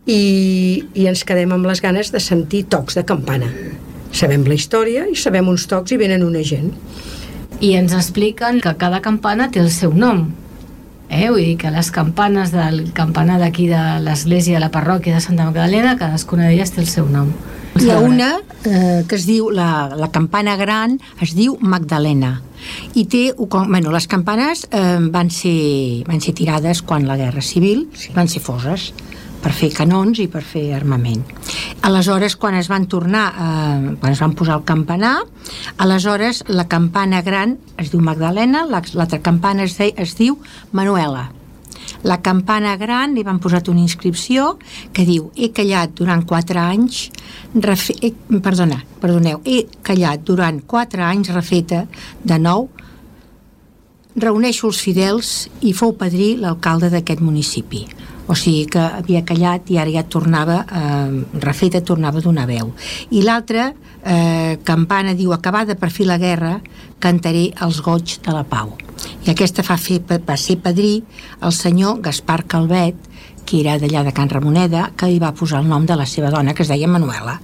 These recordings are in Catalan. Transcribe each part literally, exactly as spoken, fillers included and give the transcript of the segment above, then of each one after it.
i, i ens quedem amb les ganes de sentir tocs de campana. Sabem la història i sabem uns tocs i venen una gent. I ens expliquen que cada campana té el seu nom. Eh? Vull dir que les campanes del campanar d'aquí de l'església de la parròquia de Santa Magdalena, cadascuna d'elles té el seu nom. Hi ha una eh, que es diu, la, la campana gran es diu Magdalena, i té, bueno, les campanes eh, van ser, van ser tirades quan la guerra civil, van ser foses per fer canons i per fer armament. Aleshores, quan es van tornar, eh, quan es van posar el campanar, aleshores la campana gran es diu Magdalena, l'altra campana es, de, es diu Manuela. La campana gran li van posar una inscripció que diu: he callat durant quatre anys refe, he, perdona, perdoneu, he callat durant quatre anys refeta de nou, reuneixo els fidels i fou padrí l'alcalde d'aquest municipi. O sigui que havia callat i ara ja tornava, eh, refeta, tornava a donar veu. I l'altra eh, campana diu: acabada per fi la guerra, cantaré els goig de la pau. I aquesta fa fer, va ser padrí el senyor Gaspar Calvet, que era d'allà de Can Ramoneda, que li va posar el nom de la seva dona, que es deia Manuela.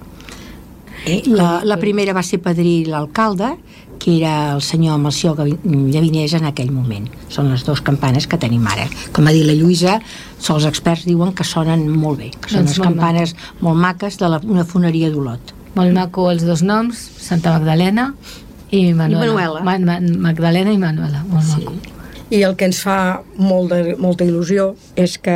Eh? La, la primera va ser padrí l'alcalde, que era el senyor Melcior Llavinés en aquell moment. Són les dues campanes que tenim ara. Com ha dit la Lluïsa, els experts diuen que sonen molt bé, que són doncs unes campanes maco. molt maques de la, una foneria d'Olot. Molt maco els dos noms, Santa Magdalena i Manuela. I Manuela. Ma, ma, Magdalena i Manuela, molt sí. maco. I el que ens fa molt de, molta il·lusió és que,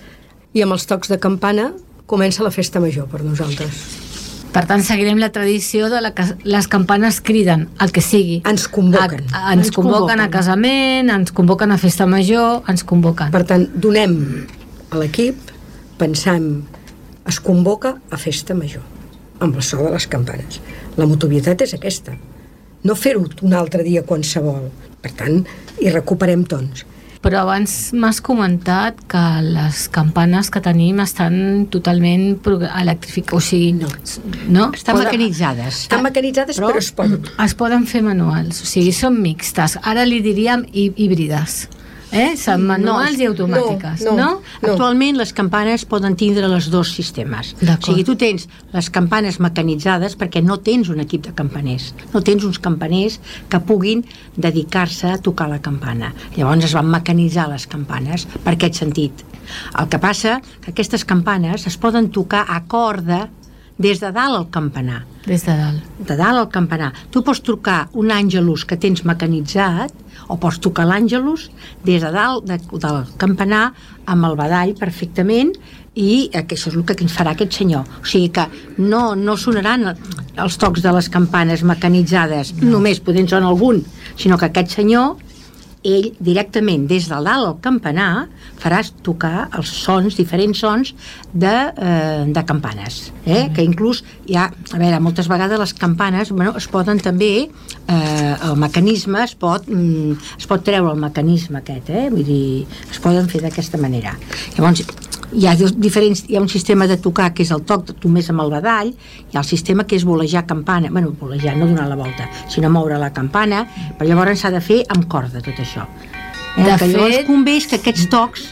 i amb els tocs de campana, comença la festa major per nosaltres. Per tant, seguirem la tradició de la que les campanes criden el que sigui. Ens convoquen. A, a, ens, ens convoquen, convoquen a casament, ens convoquen a festa major, ens convoquen. Per tant, donem a l'equip, pensant, es convoca a festa major, amb el so de les campanes. La motivitat és aquesta. No fer-ho un altre dia qualsevol. Per tant, hi recuperem tons. Però abans m'has comentat que les campanes que tenim estan totalment electrificades, o sigui, no, no? Estan poden, mecanitzades. Estan mecanitzades, però, però es poden. Es poden fer manuals, o sigui, són mixtes. Ara li diríem híbrides. Eh? Són manuals no, i automàtiques, no? no, no? no? Actualment les campanes poden tindre els dos sistemes. O sigui, tu tens les campanes mecanitzades perquè no tens un equip de campaners, no tens uns campaners que puguin dedicar-se a tocar la campana. Llavors es van mecanitzar les campanes per aquest sentit. El que passa que aquestes campanes es poden tocar a corda des de dalt al campanar. Des de dalt. De dalt al campanar. Tu pots tocar un àngelus que tens mecanitzat o pots tocar l'àngelus des de dalt de, del campanar amb el badall perfectament, i això és el que ens farà aquest senyor. O sigui que no, no sonaran els tocs de les campanes mecanitzades, no. només podent sonar algun, sinó que aquest senyor, ell directament des de dalt al campanar faràs tocar els sons, diferents sons de, eh, de campanes, eh? Mm. que inclús hi ha, a veure, moltes vegades les campanes, bueno, es poden també eh, el mecanisme es pot, mm, es pot treure el mecanisme aquest, eh? Vull dir, es poden fer d'aquesta manera. Llavors hi ha diferents, hi ha un sistema de tocar que és el toc només amb el badall, hi ha el sistema que és volejar campana, bueno, volejar, no donar la volta, sinó moure la campana, però llavors s'ha de fer amb corda tot això. Eh? De que llavors fet... convé que aquests tocs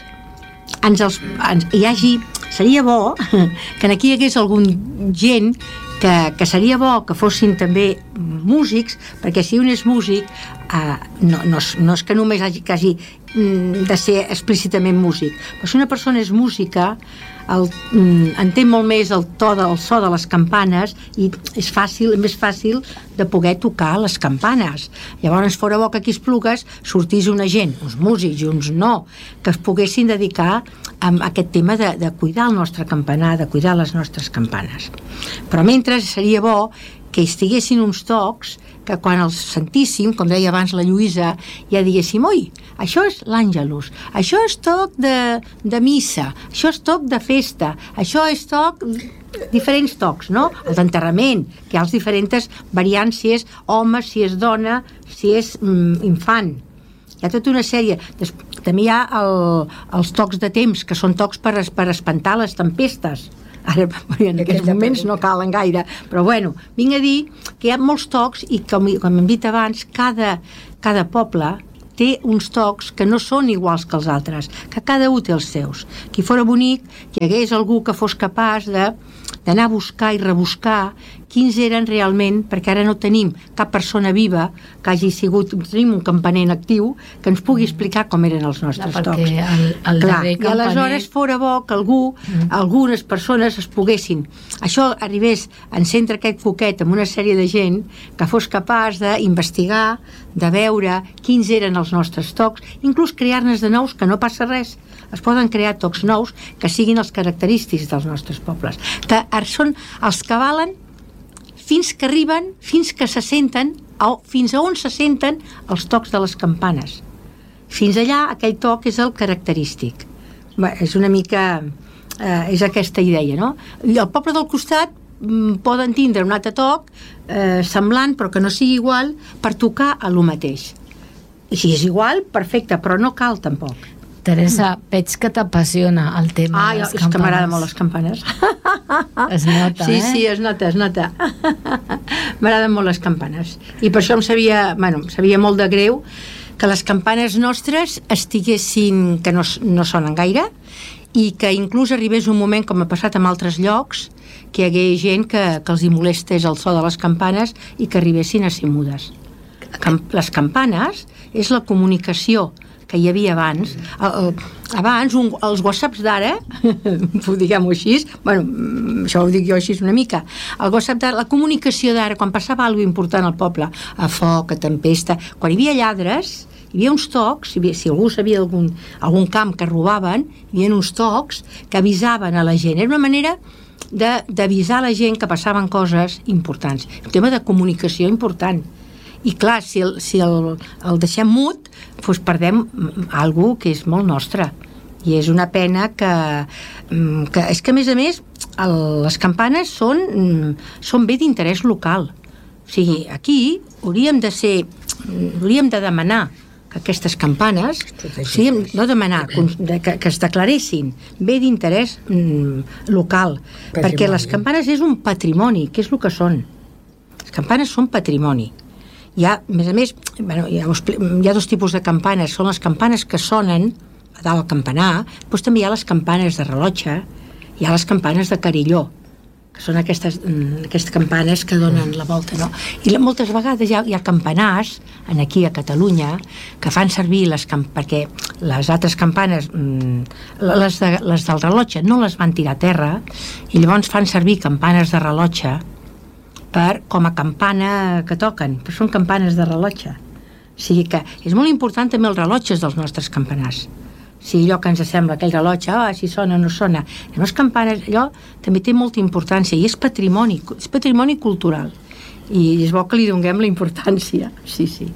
ens els, ens, hi hagi, seria bo que aquí hi hagués algun gent que, que seria bo que fossin també músics, perquè si un és músic eh, no, no, no és que només hagi, que hagi de ser explícitament músic, però si una persona és música el, entén molt més el to del so de les campanes i és fàcil, més fàcil de poder tocar les campanes. Llavors fora bo que aquí Esplugues sortís una gent, uns músics i uns no, que es poguessin dedicar a aquest tema de, de cuidar el nostre campanar, de cuidar les nostres campanes. Però mentre seria bo que estiguessin uns tocs que quan els sentíssim, com deia abans la Lluïsa, ja diguéssim, oi, això és l'àngelus, això és toc de, de missa, això és toc de festa, això és toc... diferents tocs, no? El d'enterrament, que hi ha les diferents variants, si és home, si és dona, si és mm, infant. Hi ha tota una sèrie. Des, també hi ha el, els tocs de temps, que són tocs per, per espantar les tempestes. Ara, en aquests moments no calen gaire, però bueno, vinc a dir que hi ha molts tocs i com, com hem dit abans, cada, cada poble té uns tocs que no són iguals que els altres, que cada un té els seus. Qui fora bonic, que hi hagués algú que fos capaç de d'anar a buscar i rebuscar quins eren realment, perquè ara no tenim cap persona viva que hagi sigut, tenim un campaner actiu que ens pugui explicar com eren els nostres Clar, tocs. El, el Clar, i campaner... aleshores fora bo que algú, mm. algunes persones es poguessin, això arribés a encendre aquest foquet amb una sèrie de gent que fos capaç d'investigar, de veure quins eren els nostres tocs, inclús crear-ne de nous, que no passa res. Es poden crear tocs nous que siguin els característics dels nostres pobles, que són els que valen fins que arriben, fins que se senten, fins a on se senten els tocs de les campanes. Fins allà aquell toc és el característic. Bé, és una mica eh, és aquesta idea, no? I al poble del costat mm, poden tindre un altre toc eh, semblant però que no sigui igual per tocar a lo mateix. I si és igual, perfecte, però no cal tampoc. Teresa, veig que t'apassiona el tema ah, de les és campanes. És que m'agrada molt les campanes. Es nota, sí, eh? Sí, sí, es nota, es nota. M'agraden molt les campanes. I per això em sabia, bueno, em sabia molt de greu que les campanes nostres estiguessin, que no, no sonen gaire, i que inclús arribés un moment, com ha passat en altres llocs, que hi hagués gent que, que els hi molestés el so de les campanes i que arribessin a ser mudes. Cam- les campanes és la comunicació que hi havia abans. Abans, un, els whatsapps d'ara, diguem-ho així, bueno, això ho dic jo així una mica, el whatsapp d'ara, la comunicació d'ara, quan passava alguna cosa important al poble, a foc, a tempesta, quan hi havia lladres, hi havia uns tocs, hi havia, si algú sabia d'algun algun camp que robaven, hi havia uns tocs que avisaven a la gent. Era una manera d'avisar a la gent que passaven coses importants. Un tema de comunicació important. I clar, si el, si el, el deixem mut, doncs perdem algú que és molt nostre. I és una pena que, que és que a més a més el, les campanes són, són bé d'interès local. O sigui, aquí hauríem de ser, hauríem de demanar que aquestes campanes, o sigui, no demanar, que, que es declaressin bé d'interès mm, local, patrimoni. Perquè les campanes és un patrimoni, que és el que són. Les campanes són patrimoni. Hi ha, a més a més, bueno, hi, ha, hi ha dos tipus de campanes. Són les campanes que sonen a dalt al campanar, doncs també hi ha les campanes de rellotge, hi ha les campanes de carilló, que són aquestes, aquestes campanes que donen la volta, no? I moltes vegades hi ha, hi ha campanars aquí a Catalunya que fan servir les campanes, perquè les altres campanes, les, de, les del rellotge, no les van tirar a terra, i llavors fan servir campanes de rellotge per, com a campana que toquen, però són campanes de rellotge. O sigui que és molt important també els rellotges dels nostres campanars. O sigui, allò que ens sembla, aquell rellotge, ah, si sona o no sona. Les campanes, allò també té molta importància i és patrimoni, és patrimoni cultural. I és bo que li donem la importància. Sí, sí.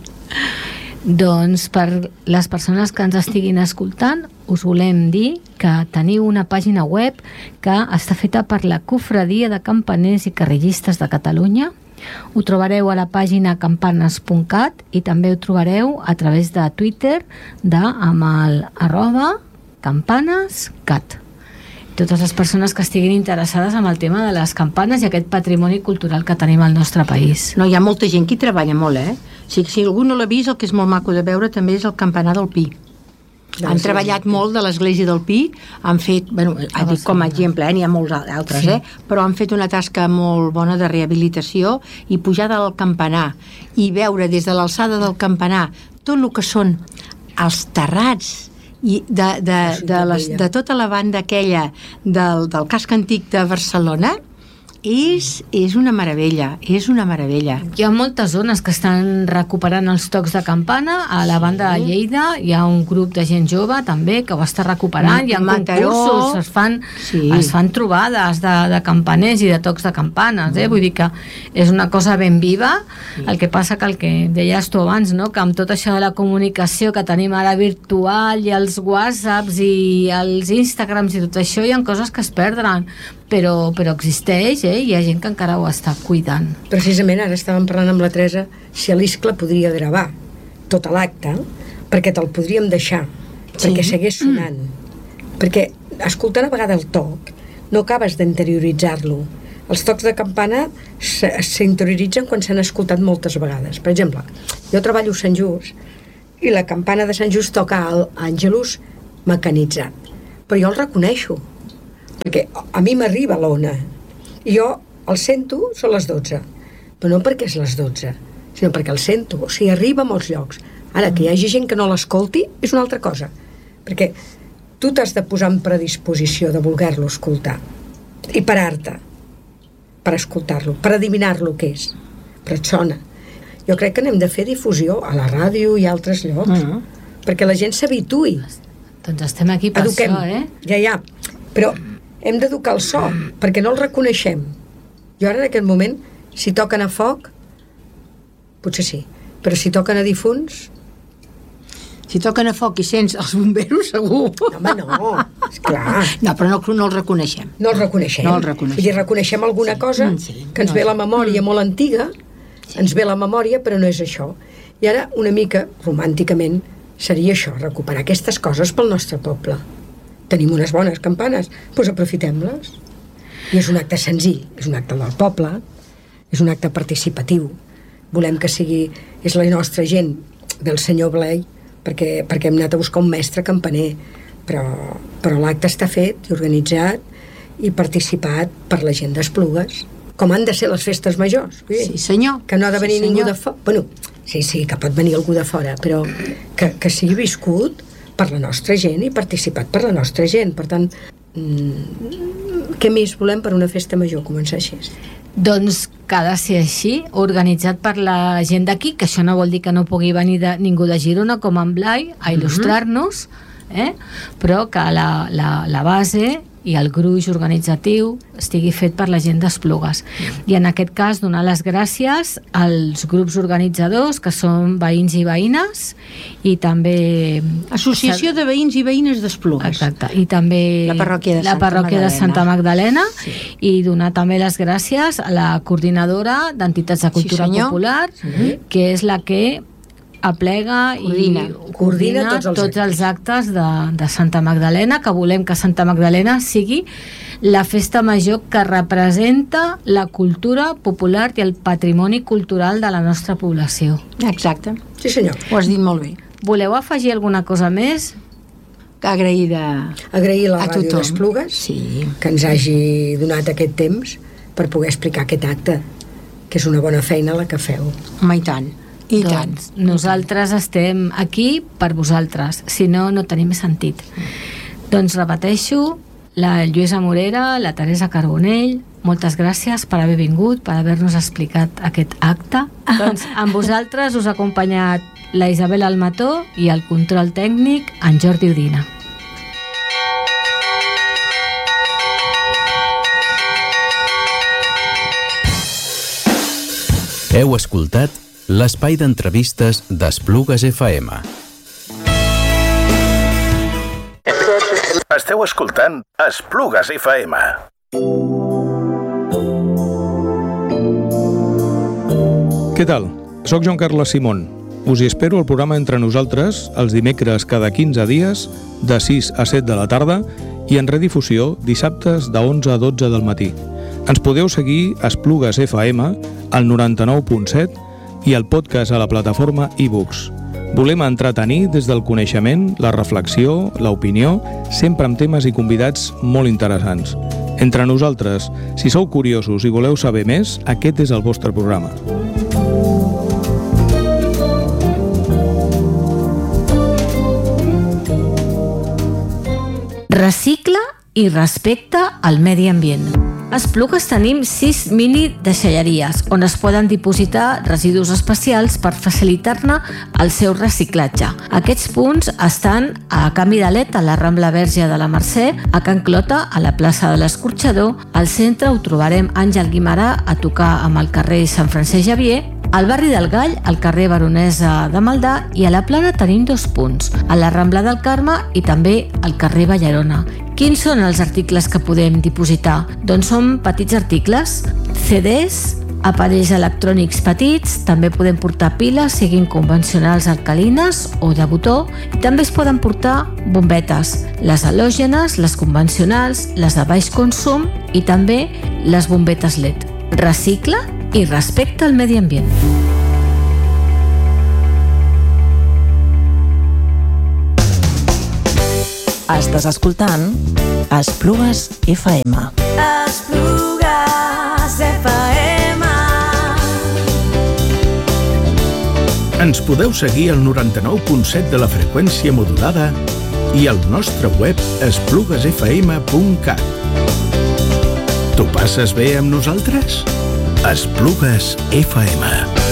Doncs per les persones que ens estiguin escoltant us volem dir que teniu una pàgina web que està feta per la Cofradia de Campaners i Carrillistes de Catalunya. Ho trobareu a la pàgina campanes punt cat i també ho trobareu a través de Twitter de, amb el arroba campanescat. Totes les persones que estiguin interessades en el tema de les campanes i aquest patrimoni cultural que tenim al nostre país. No, hi ha molta gent que hi treballa molt, eh? Si, si algú no l'ha vist, el que és molt maco de veure també és el campanar del Pi. Gràcies. Han treballat molt de l'església del Pi, han fet, bueno, dit com a exemple, eh? N'hi ha molts altres, sí. eh? Però han fet una tasca molt bona de rehabilitació i pujar del campanar i veure des de l'alçada del campanar tot el que són els terrats i de, de, de, les, de tota la banda aquella del, del casc antic de Barcelona, és, és una meravella, és una meravella. Hi ha moltes zones que estan recuperant els tocs de campana. A la banda de Lleida hi ha un grup de gent jove també que ho està recuperant. Hi ha Mataró, concursos, es fan, sí. es fan trobades de, de campaners i de tocs de campanes, eh? Vull dir que és una cosa ben viva. Sí. El que passa que el que deies tu abans, no? Que amb tot això de la comunicació que tenim ara virtual i els whatsapps i els instagrams i tot això, hi ha coses que es perdran, però, però existeix, eh? Hi ha gent que encara ho està cuidant. Precisament ara estàvem parlant amb la Teresa si a l'Iscle podria gravar tot l'acte, perquè te'l podríem deixar, sí. perquè segueix sonant. Mm. Perquè escoltant a vegades el toc no acabes d'interioritzar-lo. Els tocs de campana s'interioritzen quan s'han escoltat moltes vegades. Per exemple, jo treballo a Sant Just i la campana de Sant Just toca el Àngelus mecanitzat. Però jo el reconeixo, perquè a mi m'arriba l'ona i jo el sento, són les dotze, però no perquè és les dotze, sinó perquè el sento, o sigui, arriba a molts llocs. Ara, que hi hagi gent que no l'escolti és una altra cosa, perquè tu t'has de posar en predisposició de voler-lo escoltar i parar-te per escoltar-lo, per adivinar-lo què és, però et sona. Jo crec que n'hem de fer difusió a la ràdio i a altres llocs, uh-huh. perquè la gent s'habituï. Doncs estem aquí per Eduquem. això, eh? Ja, ja, però hem d'educar el so, perquè no el reconeixem. Jo ara en aquest moment, si toquen a foc, potser sí, però si toquen a difunts... Si toquen a foc i sents els bomberos, segur. No, home, no, esclar. No, però no, no els reconeixem. No els reconeixem. No els reconeixem. Vull dir, reconeixem alguna sí. cosa mm, sí. que ens no, ve la memòria mm. molt antiga, sí. ens ve la memòria, però no és això. I ara, una mica, romànticament, seria això, recuperar aquestes coses pel nostre poble. Tenim unes bones campanes, doncs aprofitem-les. I és un acte senzill, és un acte del poble, és un acte participatiu. Volem que sigui... És la nostra gent, ve el senyor Blai, perquè, perquè hem anat a buscar un mestre campaner, però, però l'acte està fet i organitzat i participat per la gent d'Esplugues, com han de ser les festes majors. Dir, sí, senyor. Que no ha de venir sí, ningú de fora. Bueno, sí, sí, que pot venir algú de fora, però que, que sigui viscut per la nostra gent i participat per la nostra gent. Per tant, mmm, què més volem per una festa major? Començar així. Doncs que ha de ser així, organitzat per la gent d'aquí, que això no vol dir que no pugui venir de, ningú de Girona com en Blai a il·lustrar-nos, eh? Però que la, la, la base i el gruix organitzatiu estigui fet per la gent d'Esplugues. I en aquest cas donar les gràcies als grups organitzadors, que són veïns i veïnes, i també... Associació de Veïns i Veïnes d'Esplugues. Exacte, i també la parròquia de la Santa parròquia Magdalena, de Santa Magdalena sí. I donar també les gràcies a la coordinadora d'Entitats de Cultura sí, Popular, sí. que és la que aplega coordina. i coordina tots els, tots els actes de, de Santa Magdalena, que volem que Santa Magdalena sigui la festa major que representa la cultura popular i el patrimoni cultural de la nostra població. Exacte. Sí, senyor. Ho has dit molt bé. Voleu afegir alguna cosa més? Agraïda Agrair la a ràdio tothom. d'Esplugues sí. que ens hagi donat aquest temps per poder explicar aquest acte, que és una bona feina la que feu. Home, i tant. I doncs tant. nosaltres estem aquí per vosaltres, si no, no tenim sentit. Doncs repeteixo, la Lluïsa Morera, la Teresa Carbonell, moltes gràcies per haver vingut, per haver-nos explicat aquest acte. Doncs amb vosaltres us ha acompanyat la Isabel Almató i el control tècnic en Jordi Udina. Heu escoltat l'espai d'entrevistes d'Esplugues F M. Esteu escoltant Esplugues F M. Què tal? Soc Joan Carles Simón. Us hi espero al programa Entre Nosaltres els dimecres cada quinze dies de sis a set de la tarda i en redifusió dissabtes de onze a dotze del matí. Ens podeu seguir a Esplugues F M al noranta-nou punt set i el podcast a la plataforma iBooks. Volem entretenir des del coneixement, la reflexió, l'opinió, sempre amb temes i convidats molt interessants. Entre Nosaltres, si sou curiosos i voleu saber més, aquest és el vostre programa. Recicla i respecta el medi ambient. A Esplugues tenim sis mini deixalleries on es poden dipositar residus especials per facilitar-ne el seu reciclatge. Aquests punts estan a Can Vidalet, a la Rambla Verge de la Mercè, a Can Clota, a la plaça de l'Escorxador, al centre ho trobarem Àngel Guimarà a tocar amb el carrer Sant Francesc Xavier, al barri del Gall, al carrer Baronesa de Maldà, i a la Plana tenim dos punts, a la Rambla del Carme i també al carrer Ballarona. Quins són els articles que podem dipositar? Doncs són petits articles, C Ds, aparells electrònics petits, també podem portar piles, siguin convencionals alcalines o de botó, i també es poden portar bombetes, les halògenes, les convencionals, les de baix consum i també les bombetes L E D. Recicla i respecta el medi ambient. Estàs escoltant Esplugues F M. Esplugues F M. Ens podeu seguir al noranta-nou punt set de la freqüència modulada i al nostre web esplugues f m punt cat. T'ho passes bé amb nosaltres? Esplugues F M.